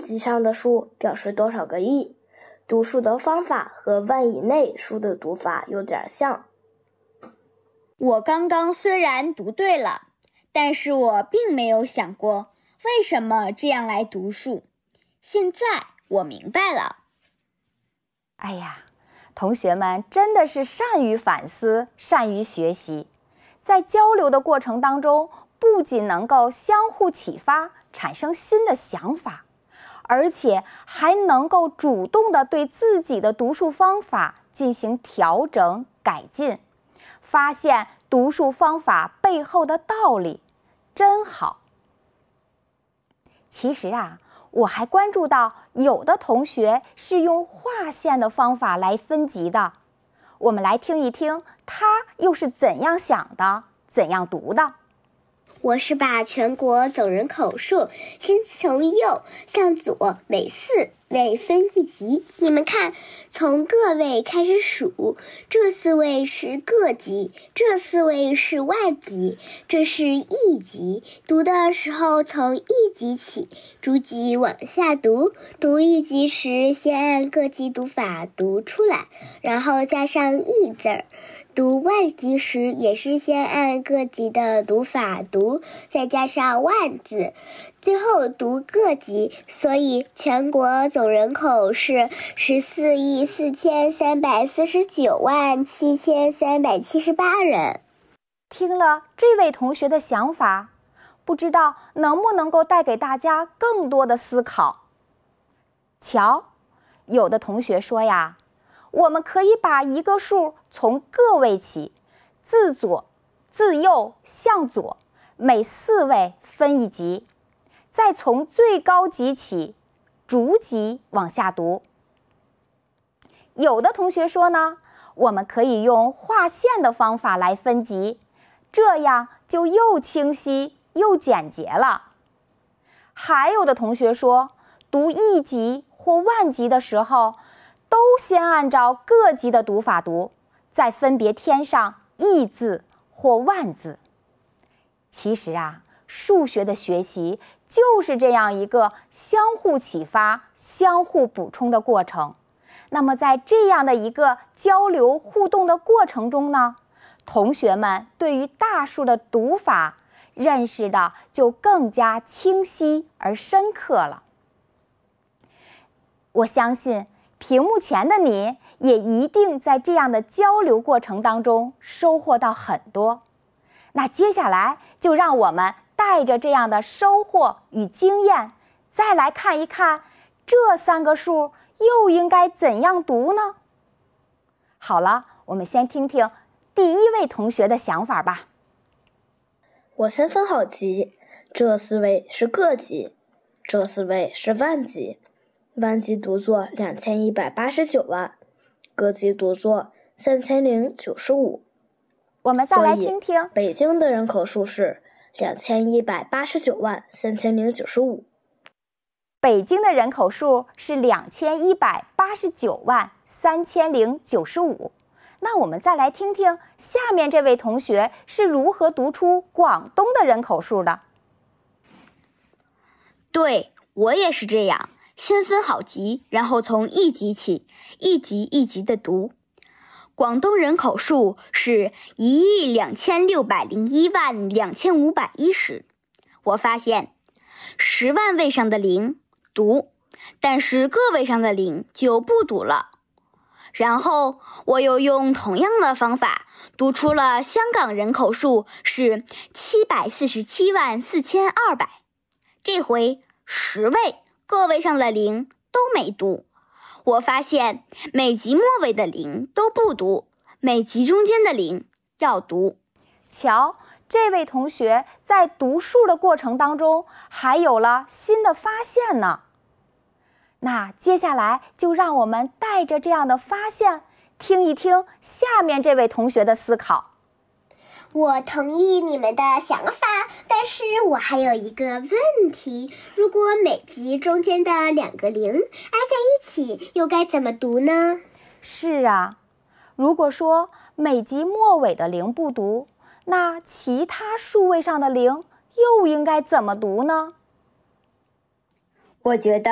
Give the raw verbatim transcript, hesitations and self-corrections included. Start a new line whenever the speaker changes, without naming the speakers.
集上的数表示多少个亿。读数的方法和万以内数的读法有点像。
我刚刚虽然读对了，但是我并没有想过为什么这样来读数。现在我明白了。
哎呀，同学们真的是善于反思，善于学习。在交流的过程当中，不仅能够相互启发，产生新的想法，而且还能够主动地对自己的读书方法进行调整改进，发现读书方法背后的道理，真好。其实啊，我还关注到有的同学是用划线的方法来分级的，我们来听一听他又是怎样想的，怎样读的。
我是把全国总人口数先从右向左每四位分一级。你们看，从个位开始数，这四位是个级，这四位是万级，这是亿级。读的时候从一级起，逐级往下读。读一级时，先按个级读法读出来，然后加上亿字儿。读万级时也是先按个级的读法读，再加上万字，最后读个级。所以全国总人口是十四亿四千三百四十九万七千三百七十八人。
听了这位同学的想法，不知道能不能够带给大家更多的思考。瞧，有的同学说呀，我们可以把一个数从个位起，自左自右向左，每四位分一级，再从最高级起，逐级往下读。有的同学说呢，我们可以用划线的方法来分级，这样就又清晰又简洁了。还有的同学说，读一级或万级的时候，都先按照个级的读法读，再分别添上亿字或万字。其实啊，数学的学习就是这样一个相互启发、相互补充的过程。那么在这样的一个交流互动的过程中呢，同学们对于大数的读法认识的就更加清晰而深刻了。我相信屏幕前的你也一定在这样的交流过程当中收获到很多。那接下来就让我们带着这样的收获与经验，再来看一看这三个数又应该怎样读呢？好了，我们先听听第一位同学的想法吧。
我先分好级，这四位是个级，这四位是万级。万级读作两千一百八十九万，个级读作三千零九十五。
我们再来听听
北京的人口数是两千一百八十九万三千零九十五。
北京的人口数是两千一百八十九万三千零九十五。那我们再来听听下面这位同学是如何读出广东的人口数的。
对，我也是这样。先分好级，然后从一级起，一级一级的读。广东人口数是一亿两千六百零一万两千五百一十。我发现，十万位上的零读，但是个位上的零就不读了。然后我又用同样的方法读出了香港人口数是七百四十七万四千二百。这回十位个位上的零都没读，我发现每级末尾的零都不读，每级中间的零要读。
瞧，这位同学在读数的过程当中还有了新的发现呢。那接下来就让我们带着这样的发现，听一听下面这位同学的思考。
我同意你们的想法，但是我还有一个问题，如果每级中间的两个零挨在一起，又该怎么读呢？
是啊，如果说每级末尾的零不读，那其他数位上的零又应该怎么读呢？
我觉得